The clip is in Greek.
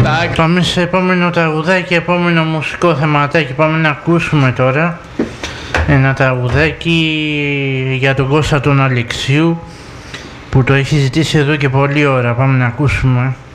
Πάμε σε επόμενο τραγουδάκι, επόμενο μουσικό θεματάκι. Πάμε να ακούσουμε τώρα ένα τραγουδάκι για τον Κώστα τον Αλεξίου που το έχει ζητήσει εδώ και πολλή ώρα. Πάμε να ακούσουμε.